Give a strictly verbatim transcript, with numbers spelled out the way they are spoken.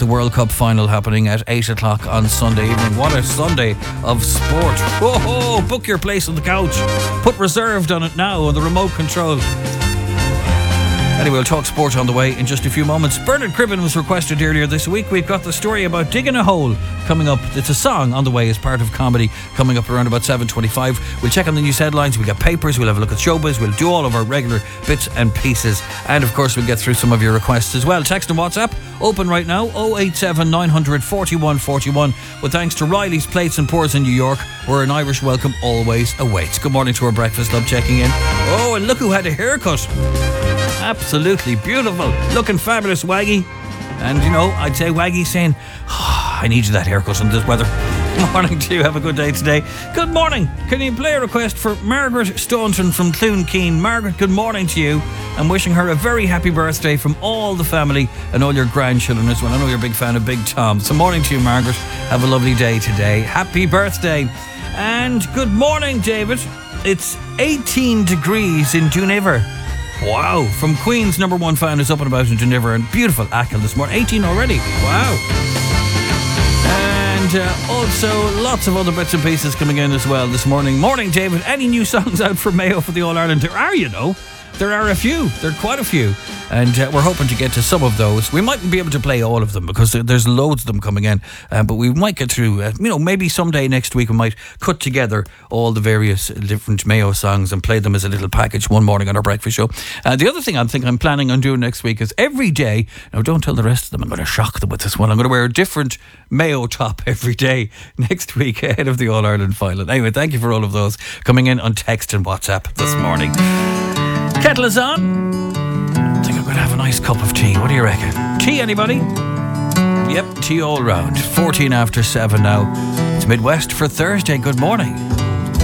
the World Cup final happening at eight o'clock on Sunday evening. What a Sunday of sport. Whoa, book your place on the couch. Put reserved on it now on the remote control. Anyway, we'll talk sport on the way in just a few moments. Bernard Cribbin was requested earlier this week. We've got the story about digging a hole coming up. It's a song on the way as part of comedy coming up around about seven twenty-five. We'll check on the news headlines. We'll get papers. We'll have a look at showbiz. We'll do all of our regular bits and pieces. And of course, we'll get through some of your requests as well. Text and WhatsApp open right now. oh eight seven nine hundred forty-one forty-one. With thanks to Riley's Plates and Pours in New York, where an Irish welcome always awaits. Good morning to our Breakfast Club checking in. Oh, and look who had a haircut. Absolutely beautiful. Looking fabulous, Waggy. And, you know, I'd say Waggy saying, oh, I need you that haircut in this weather. Good morning to you. Have a good day today. Good morning. Can you play a request for Margaret Staunton from Cloonkeen? Margaret, good morning to you. I'm wishing her a very happy birthday from all the family and all your grandchildren as well. I know you're a big fan of Big Tom. So morning to you, Margaret. Have a lovely day today. Happy birthday. And good morning, David. It's eighteen degrees in Duniver. Wow, from Queen's number one fan is up and about in Duniver, and beautiful Achill this morning. eighteen already. Wow. And uh, also lots of other bits and pieces coming in as well this morning. Morning, David. Any new songs out for Mayo for the All-Ireland? There are, you know. There are a few. There are quite a few. And uh, we're hoping to get to some of those. We mightn't be able to play all of them because there's loads of them coming in. Uh, but we might get through, uh, you know, maybe someday next week we might cut together all the various different Mayo songs and play them as a little package one morning on our breakfast show. Uh, the other thing I'm thinking I'm planning on doing next week is every day, now don't tell the rest of them, I'm going to shock them with this one. I'm going to wear a different Mayo top every day next week ahead of the All-Ireland final. Anyway, thank you for all of those coming in on text and WhatsApp this morning. Kettle is on. I think I'm going to have a nice cup of tea. What do you reckon? Tea, anybody? Yep, tea all round. fourteen after seven now. It's Midwest for Thursday. Good morning.